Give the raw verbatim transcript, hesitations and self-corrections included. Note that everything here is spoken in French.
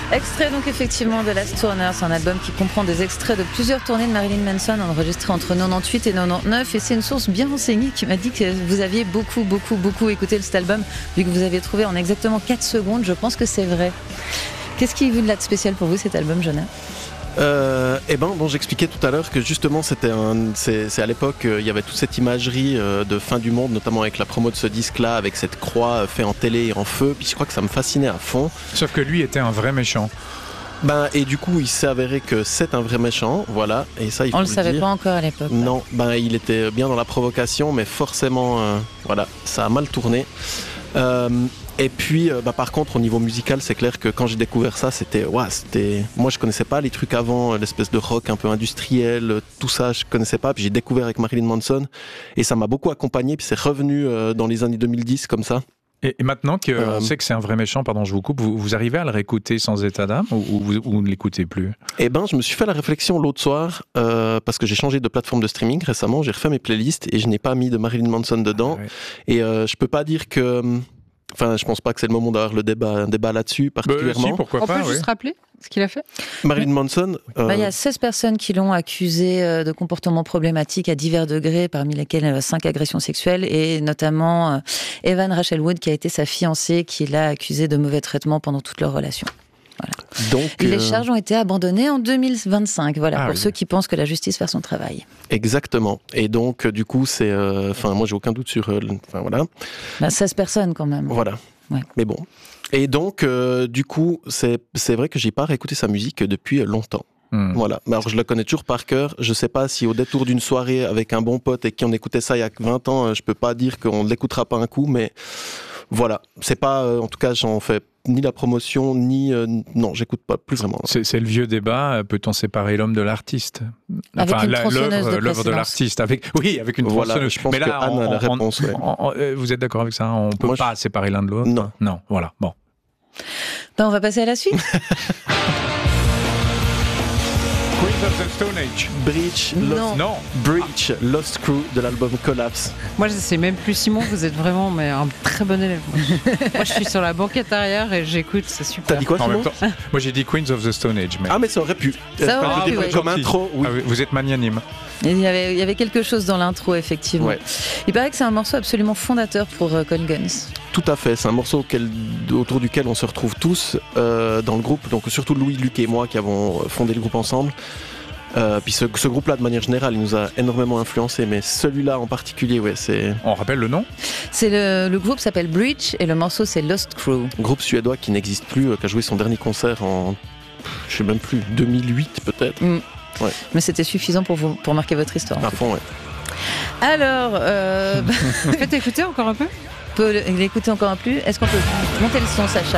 Extrait donc effectivement de Last Turner, c'est un album qui comprend des extraits de plusieurs tournées de Marilyn Manson enregistrées entre quatre-vingt-dix-huit et quatre-vingt-dix-neuf, et c'est une source bien renseignée qui m'a dit que vous aviez beaucoup beaucoup beaucoup écouté cet album, vu que vous aviez trouvé en exactement quatre secondes. Je pense que c'est vrai. Qu'est-ce qui est vu de là de spécial pour vous cet album, Jonas ? Euh, eh ben, bon, j'expliquais tout à l'heure que justement, c'était un, c'est, c'est à l'époque, euh, il y avait toute cette imagerie euh, de fin du monde, notamment avec la promo de ce disque-là, avec cette croix euh, faite en télé et en feu. Puis je crois que ça me fascinait à fond. Sauf que lui était un vrai méchant. Ben, et du coup, il s'est avéré que c'est un vrai méchant, voilà. Et ça, il faut On le le savait dire. pas encore à l'époque. Non, ben, il était bien dans la provocation, mais forcément, euh, voilà, ça a mal tourné. Euh, Et puis, euh, bah, par contre, au niveau musical, c'est clair que quand j'ai découvert ça, c'était, ouais, c'était, moi, je connaissais pas les trucs avant, l'espèce de rock un peu industriel, tout ça, je connaissais pas. Puis j'ai découvert avec Marilyn Manson, et ça m'a beaucoup accompagné. Puis c'est revenu euh, dans les années deux mille dix comme ça. Et, et maintenant qu'on Euh, sait que c'est un vrai méchant, pardon, je vous coupe, vous, vous arrivez à le réécouter sans état d'âme ou, ou vous, vous ne l'écoutez plus ? Eh ben, je me suis fait la réflexion l'autre soir euh, parce que j'ai changé de plateforme de streaming récemment. J'ai refait mes playlists et je n'ai pas mis de Marilyn Manson dedans. Ah ouais. Et euh, je peux pas dire que. Enfin, je pense pas que c'est le moment d'avoir le débat, un débat là-dessus particulièrement. Bah, si, pourquoi On pas, peut oui. juste rappeler ce qu'il a fait ? Marilyn Manson. euh, Bah, il y a seize personnes qui l'ont accusé euh, de comportements problématiques à divers degrés, parmi lesquels euh, cinq agressions sexuelles, et notamment euh, Evan Rachel Wood, qui a été sa fiancée, qui l'a accusé de mauvais traitements pendant toute leur relation. Voilà. donc, Les euh, charges ont été abandonnées en deux mille vingt-cinq, voilà, Ah pour oui. ceux qui pensent que la justice fait son travail. Exactement. Et donc, euh, du coup, c'est. Enfin, moi, j'ai aucun doute sur. Enfin, voilà. Bah, seize personnes quand même. Voilà. Ouais. Mais bon. Et donc, euh, du coup, c'est, c'est vrai que j'ai pas réécouté sa musique depuis longtemps. Hmm. Voilà. Mais alors, je le connais toujours par cœur. Je sais pas si au détour d'une soirée avec un bon pote et qui on écoutait ça il y a vingt ans, je peux pas dire qu'on ne l'écoutera pas un coup, mais voilà. C'est pas. Euh, en tout cas, j'en fais ni la promotion, ni. Euh, non, j'écoute pas plus vraiment. C'est, c'est le vieux débat, peut-on séparer l'homme de l'artiste ? Avec une la- tronçonneuse l'œuvre, de l'œuvre de précédence. l'artiste. Avec, oui, avec une Voilà, tronçonneuse. je pense Mais là, que Anne on- a la on- réponse, ouais. on- on- euh, vous êtes d'accord avec ça ? On peut Moi, pas je- séparer l'un de l'autre ? Non. Non, voilà, bon. Ben, on va passer à la suite. Queens of the Stone Age. Breach, Non. Lost, Non. Breach, Lost Crew de l'album Collapse. Moi, je sais même plus Simon, vous êtes vraiment mais, un très bon élève. Moi, je suis sur la banquette arrière et j'écoute, c'est super. T'as dit quoi, En Simon? même temps, moi j'ai dit Queens of the Stone Age. Mais... Ah, mais ça aurait pu. Ça aurait Enfin, pu, je dis ouais. comme Gentil. intro, oui. Ah oui, vous êtes magnanime. Il y avait, il y avait quelque chose dans l'intro, effectivement. Ouais. Il paraît que c'est un morceau absolument fondateur pour euh, Cold Guns. Tout à fait, c'est un morceau auquel, autour duquel on se retrouve tous euh, dans le groupe, donc surtout Louis, Luc et moi qui avons fondé le groupe ensemble. Euh, puis ce, ce groupe-là, de manière générale, il nous a énormément influencé, mais celui-là en particulier, ouais, c'est On rappelle le nom ? C'est le, le groupe s'appelle Breach et le morceau c'est Lost Crew. un groupe suédois qui n'existe plus, euh, qui a joué son dernier concert en, je sais même plus, deux mille huit peut-être. Mm. Ouais. Mais c'était suffisant pour vous, pour marquer votre histoire. À fond, ouais. Alors, euh, Faites écouter encore un peu. on peut l'écouter encore un peu. Est-ce qu'on peut monter le son, Sacha ?